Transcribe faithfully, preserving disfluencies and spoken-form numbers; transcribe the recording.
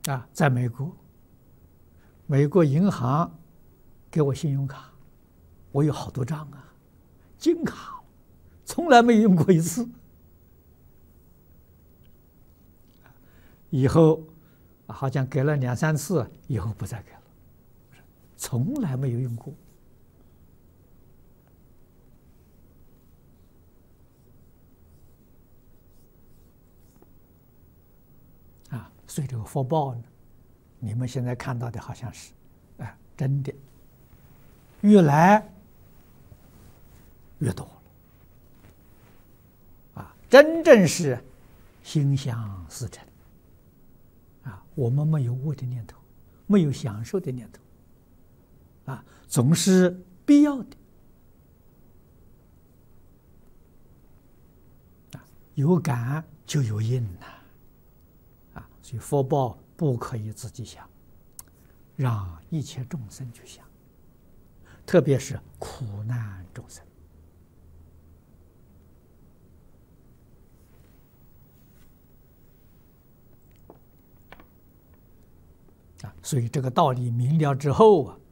啊，在美国，美国银行给我信用卡，我有好多张啊，金卡，从来没用过一次。以后好像给了两三次，以后不再给了，从来没有用过。啊，所以这个福报呢，你们现在看到的好像是，哎，真的越来越多了，啊，真正是心想事成，啊，我们没有恶的念头，没有享受的念头，啊，总是必要的，啊，有感就有应呐。所以福报不可以自己想，让一切众生去想，特别是苦难众生。啊，所以这个道理明了之后啊，